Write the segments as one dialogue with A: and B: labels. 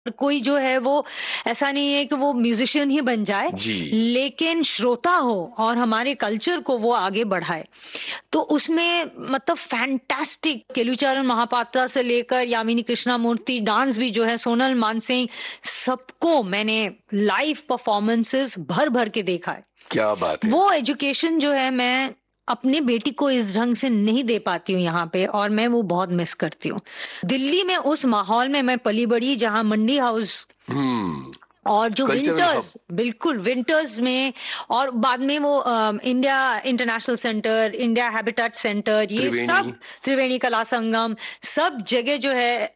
A: कोई जो है वो ऐसा नहीं है कि वो म्यूजिशियन ही बन जाए,
B: जी।
A: लेकिन श्रोता हो और हमारे कल्चर को वो आगे बढ़ाए। तो उसमें मतलब फैंटास्टिक केलुचारण महापात्रा से लेकर यामिनी कृष्णामूर्ति, डांस भी जो है सोनल मानसिंह, सबको मैंने लाइव परफॉर्मेंसेस भर भर के देखा है।
B: क्या बात है।
A: वो एजुकेशन जो है मैं अपनी बेटी को इस ढंग से नहीं दे पाती हूँ यहाँ पे, और मैं वो बहुत मिस करती हूँ। दिल्ली में उस माहौल में मैं पली बड़ी जहाँ मंडी हाउस
B: हम्म।
A: और जो
B: कल्चरल हब।
A: विंटर्स, बिल्कुल विंटर्स में, और बाद में वो India international centre, India habitat centre, ये
B: त्रिवेणी।
A: सब, त्रिवेणी कला संगम, सब जगह जो है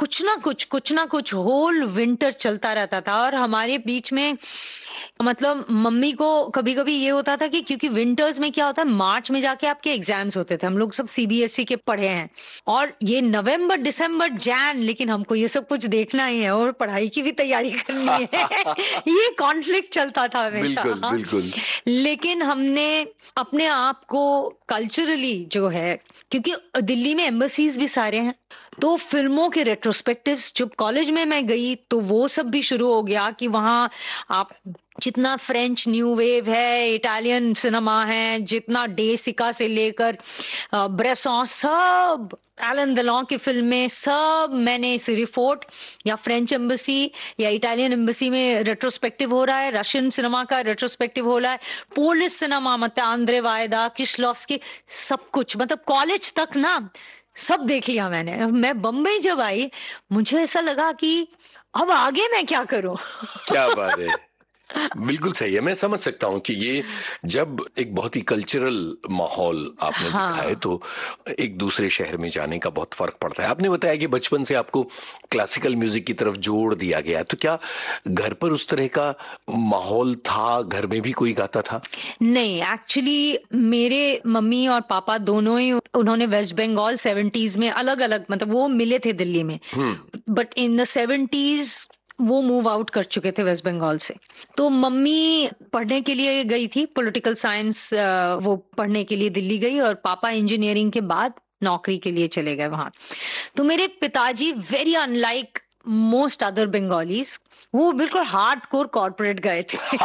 A: कुछ ना कुछ होल विंटर चलता रहता था। और हमारे बीच में मतलब मम्मी को कभी कभी ये होता था कि क्योंकि विंटर्स में क्या होता है, मार्च में जाके आपके एग्जाम्स होते थे, हम लोग सब सीबीएसई के पढ़े हैं, और ये नवंबर दिसंबर जैन, लेकिन हमको ये सब कुछ देखना ही है और पढ़ाई की भी तैयारी करनी है। ये कॉन्फ्लिक्ट चलता था हमेशा।
B: बिल्कुल
A: हाँ।
B: बिल्कुल।
A: लेकिन हमने अपने आप को कल्चरली जो है, क्योंकि दिल्ली में एम्बसीज भी सारे हैं, तो फिल्मों के रेट्रोस्पेक्टिव्स जब कॉलेज में मैं गई तो वो सब भी शुरू हो गया कि वहाँ आप जितना फ्रेंच न्यू वेव है, इटालियन सिनेमा है, जितना डेसिका से लेकर ब्रेसॉ, सब एलन देलॉ की फिल्में, सब मैंने इस रिफोर्ट या फ्रेंच एम्बसी या इटालियन एम्बसी में रेट्रोस्पेक्टिव हो रहा है, रशियन सिनेमा का रेट्रोस्पेक्टिव हो रहा है, पोलिश सिनेमा मतलब आंद्रे वायदा, किशलोव्स्की, सब कुछ मतलब कॉलेज तक ना सब देख लिया मैंने। मैं बम्बई जब आई मुझे ऐसा लगा कि अब आगे मैं क्या करूं।
B: क्या बात है। बिल्कुल सही है। मैं समझ सकता हूं कि ये जब एक बहुत ही कल्चरल माहौल आपने देखा है
A: हाँ।
B: तो एक दूसरे शहर में जाने का बहुत फर्क पड़ता है। आपने बताया कि बचपन से आपको क्लासिकल म्यूजिक की तरफ जोड़ दिया गया, तो क्या घर पर उस तरह का माहौल था? घर में भी कोई गाता था?
A: नहीं, एक्चुअली मेरे मम्मी और पापा दोनों ही, उन्होंने वेस्ट बंगाल 70s में अलग अलग, मतलब वो मिले थे दिल्ली में,
B: हम्म।
A: बट इन द 70s वो मूव आउट कर चुके थे वेस्ट बंगाल से। तो मम्मी पढ़ने के लिए गई थी पॉलिटिकल साइंस, वो पढ़ने के लिए दिल्ली गई, और पापा इंजीनियरिंग के बाद नौकरी के लिए चले गए वहां। तो मेरे पिताजी very unlike most other Bengalis, वो बिल्कुल हार्डकोर कॉर्पोरेट गए थे।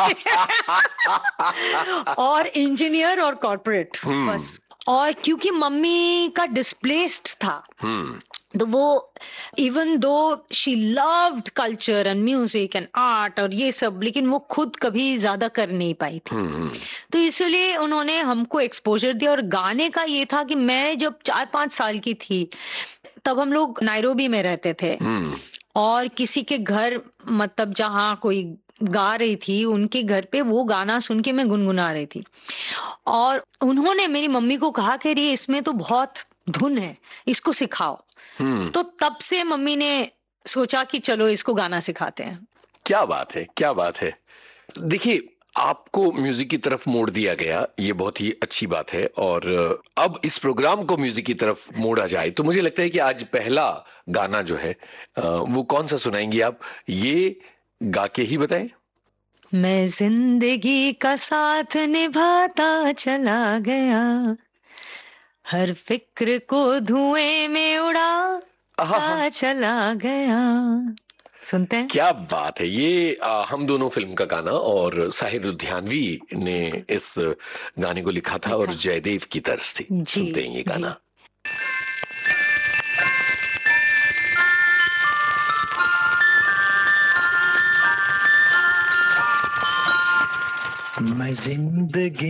A: और इंजीनियर और कॉर्पोरेट,
B: हम्म।
A: बस। और क्योंकि मम्मी का डिस्प्लेस्ड था,
B: हम्म।
A: तो वो even though she loved culture and music and art और ये सब, लेकिन वो खुद कभी ज्यादा कर नहीं पाई थी।
B: हम्म।
A: तो इसलिए उन्होंने हमको एक्सपोजर दिया। और गाने का ये था कि मैं जब 4-5 साल की थी तब हम लोग नायरोबी में रहते थे,
B: हम्म।
A: और किसी के घर, मतलब जहाँ कोई गा रही थी उनके घर पे वो गाना सुन के मैं गुनगुना रही थी, और उन्होंने मेरी मम्मी को कहा कि अरे इसमें तो बहुत धुन है, इसको सिखाओ।
B: हम्म।
A: तो तब से मम्मी ने सोचा कि चलो इसको गाना सिखाते हैं।
B: क्या बात है, क्या बात है। देखिए, आपको म्यूजिक की तरफ मोड़ दिया गया, ये बहुत ही अच्छी बात है। और अब इस प्रोग्राम को म्यूजिक की तरफ मोड़ा जाए तो मुझे लगता है कि आज पहला गाना जो है वो कौन सा सुनाएंगी आप? ये गा के ही बताएं।
A: मैं जिंदगी का साथ निभाता चला गया, हर फिक्र को धुएं में
B: आहा।
A: उड़ाता चला गया। सुनते हैं।
B: क्या बात है। ये हम दोनों फिल्म का गाना, और साहिर लुधियानवी ने इस गाने को लिखा था और
A: लिखा।
B: जयदेव की तर्ज थी।
A: जी।
B: सुनते हैं ये
A: जी।
B: गाना।
A: मैं जिंदगी